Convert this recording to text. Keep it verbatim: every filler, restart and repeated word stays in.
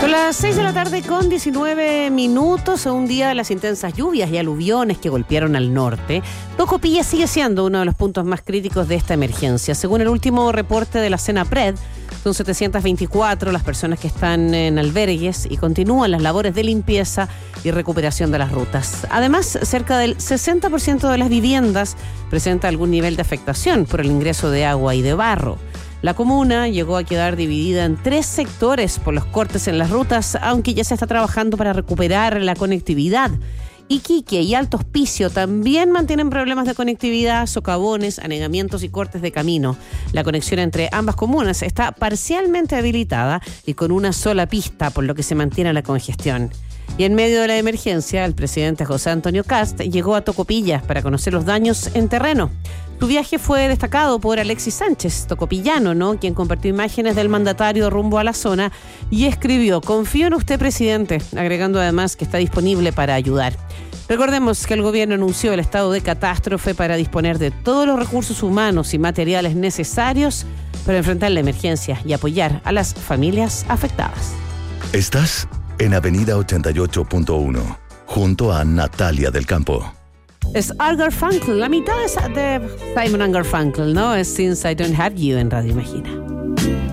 Son las seis de la tarde con diecinueve minutos, a un día de las intensas lluvias y aluviones que golpearon al norte. Tocopilla sigue siendo uno de los puntos más críticos de esta emergencia. Según el último reporte de la Senapred, son setecientas veinticuatro las personas que están en albergues y continúan las labores de limpieza y recuperación de las rutas. Además, cerca del sesenta por ciento de las viviendas presenta algún nivel de afectación por el ingreso de agua y de barro. La comuna llegó a quedar dividida en tres sectores por los cortes en las rutas, aunque ya se está trabajando para recuperar la conectividad. Iquique y Alto Hospicio también mantienen problemas de conectividad, socavones, anegamientos y cortes de camino. La conexión entre ambas comunas está parcialmente habilitada y con una sola pista, por lo que se mantiene la congestión. Y en medio de la emergencia, el presidente José Antonio Kast llegó a Tocopilla para conocer los daños en terreno. Su viaje fue destacado por Alexis Sánchez, tocopillano, ¿no?, quien compartió imágenes del mandatario rumbo a la zona y escribió: "Confío en usted, presidente", agregando además que está disponible para ayudar. Recordemos que el gobierno anunció el estado de catástrofe para disponer de todos los recursos humanos y materiales necesarios para enfrentar la emergencia y apoyar a las familias afectadas. Estás en Avenida ochenta y ocho punto uno, junto a Natalia del Campo. Es Art Garfunkel, la mitad de Simon and Garfunkel, ¿no? Es Since I Don't Have You en Radio Imagina.